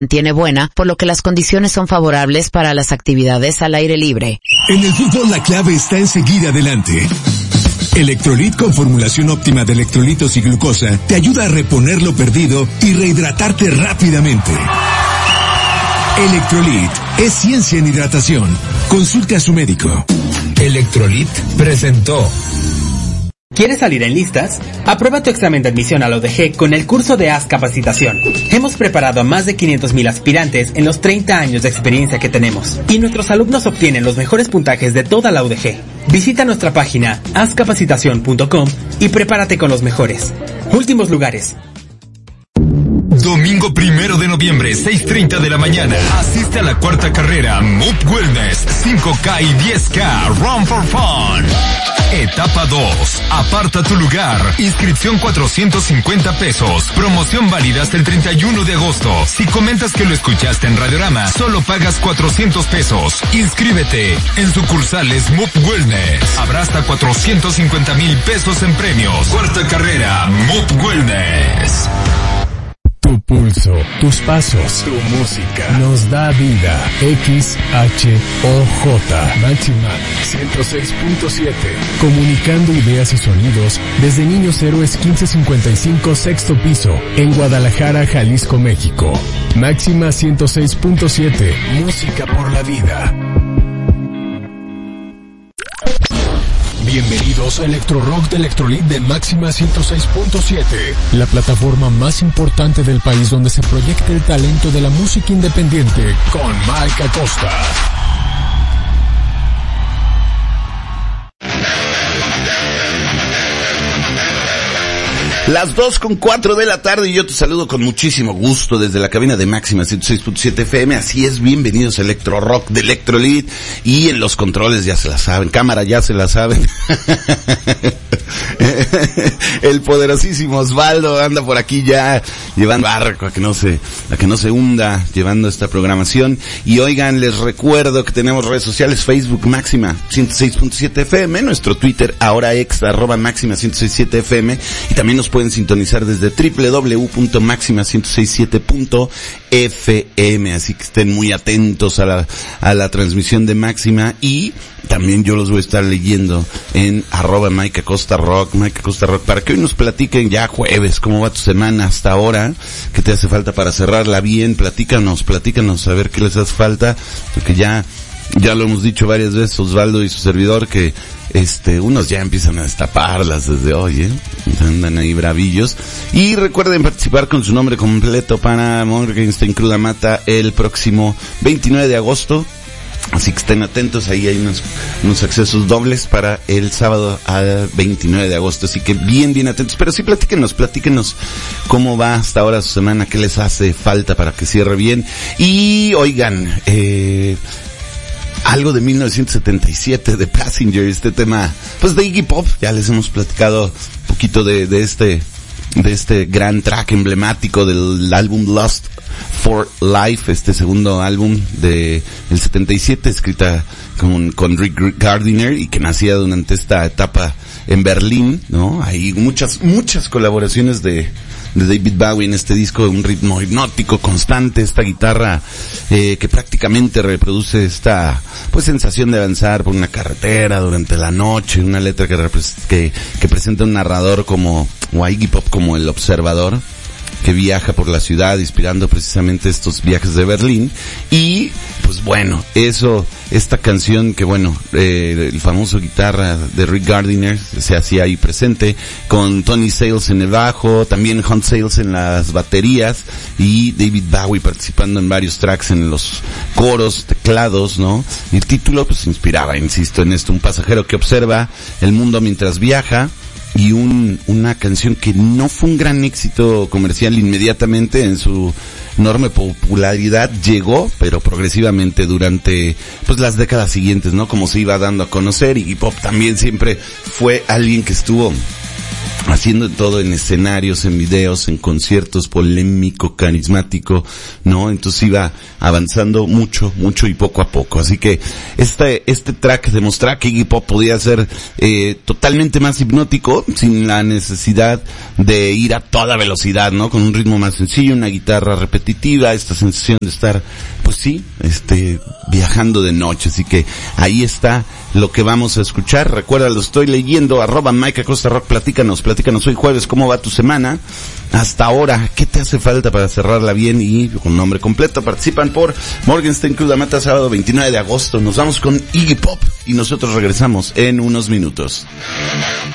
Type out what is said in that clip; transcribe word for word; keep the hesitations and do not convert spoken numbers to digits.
mantiene buena, por lo que las condiciones son favorables para las actividades al aire libre. En el fútbol la clave está en seguir adelante. Electrolit con formulación óptima de electrolitos y glucosa te ayuda a reponer lo perdido y rehidratarte rápidamente. Electrolit es ciencia en hidratación. Consulte a su médico. Electrolit presentó. ¿Quieres salir en listas? Aprueba tu examen de admisión a la U D G con el curso de Haz Capacitación. Hemos preparado a más de quinientos mil aspirantes en los treinta años de experiencia que tenemos. Y nuestros alumnos obtienen los mejores puntajes de toda la U D G. Visita nuestra página haz capacitación punto com y prepárate con los mejores. Últimos lugares. Domingo primero de noviembre, seis treinta de la mañana. Asiste a la cuarta carrera M U P Wellness cinco K y diez K Run for Fun. Etapa dos. Aparta tu lugar. Inscripción cuatrocientos cincuenta pesos. Promoción válida hasta el treinta y uno de agosto. Si comentas que lo escuchaste en Radiorama, solo pagas cuatrocientos pesos. Inscríbete en sucursales M U P Wellness. Habrá hasta cuatrocientos cincuenta mil pesos en premios. Cuarta carrera M U P Wellness. Tu pulso, tus pasos, tu música nos da vida. X H O J Máxima ciento seis punto siete. Comunicando ideas y sonidos desde Niños Héroes quince cincuenta y cinco sexto piso en Guadalajara, Jalisco, México. Máxima ciento seis punto siete. Música por la vida. Bienvenidos a Electro Rock de Electrolit de Máxima ciento seis punto siete, la plataforma más importante del país donde se proyecta el talento de la música independiente con Mike Acosta. Las dos con cuatro de la tarde y yo te saludo con muchísimo gusto desde la cabina de Máxima ciento seis punto siete F M. Así es, bienvenidos a Electro Rock de Electrolit. Y en los controles ya se la saben, cámara ya se la saben. El poderosísimo Osvaldo anda por aquí ya llevando barco a que no se, a que no se hunda, llevando esta programación. Y oigan, les recuerdo que tenemos redes sociales: Facebook Máxima ciento seis punto siete F M, nuestro Twitter ahora ex arroba Máxima ciento seis punto siete F M, y también nos pueden sintonizar desde doble u doble u doble u punto máxima ciento sesenta y siete punto F M, así que estén muy atentos a la, a la transmisión de Máxima. Y también yo los voy a estar leyendo en arroba Mike Acosta Rock, Mike Acosta Rock, para que hoy nos platiquen ya jueves, cómo va tu semana hasta ahora, qué te hace falta para cerrarla bien. Platícanos, platícanos a ver qué les hace falta, porque ya, ya lo hemos dicho varias veces, Osvaldo y su servidor, que este, unos ya empiezan a destaparlas desde hoy, ¿eh? Andan ahí bravillos. Y recuerden participar con su nombre completo para Morgenstern Cruda Mata el próximo veintinueve de agosto. Así que estén atentos, ahí hay unos, unos accesos dobles para el sábado al veintinueve de agosto. Así que bien, bien atentos. Pero sí, platíquenos, platíquenos cómo va hasta ahora su semana, qué les hace falta para que cierre bien. Y oigan, eh... algo de mil novecientos setenta y siete, de Passenger, este tema, pues de Iggy Pop. Ya les hemos platicado un poquito de, de este, de este gran track emblemático del álbum Lost for Life, este segundo álbum de el setenta y siete, escrita con, con Rick Gardiner, y que nacía durante esta etapa en Berlín, ¿no? Hay muchas, muchas colaboraciones de, de David Bowie en este disco, un ritmo hipnótico constante, esta guitarra eh, que prácticamente reproduce esta pues sensación de avanzar por una carretera durante la noche, una letra que que, que presenta un narrador como, o a Iggy Pop como el observador que viaja por la ciudad inspirando precisamente estos viajes de Berlín. Y pues bueno, eso, esta canción que bueno, eh, el famoso guitarra de Rick Gardiner se hacía ahí presente, con Tony Sales en el bajo, también Hunt Sales en las baterías, y David Bowie participando en varios tracks en los coros, teclados, ¿no? Y el título pues inspiraba, insisto, en esto, un pasajero que observa el mundo mientras viaja. Y un, una canción que no fue un gran éxito comercial inmediatamente, en su enorme popularidad llegó, pero progresivamente durante pues las décadas siguientes, ¿no? Como se iba dando a conocer. Y Iggy Pop también siempre fue alguien que estuvo haciendo todo en escenarios, en videos, en conciertos, polémico, carismático, ¿no? Entonces iba avanzando mucho, mucho y poco a poco. Así que este, este track demostraba que Iggy Pop podía ser, eh, totalmente más hipnótico, sin la necesidad de ir a toda velocidad, ¿no? Con un ritmo más sencillo, una guitarra repetitiva, esta sensación de estar, pues sí, este, viajando de noche. Así que ahí está lo que vamos a escuchar. Recuerda, lo estoy leyendo, arroba Mike Acosta Rock, platícanos, platícanos hoy jueves, ¿cómo va tu semana? Hasta ahora, ¿qué te hace falta para cerrarla bien y con nombre completo? Participan por Morgenstern Club Mata, sábado veintinueve de agosto. Nos vamos con Iggy Pop y nosotros regresamos en unos minutos.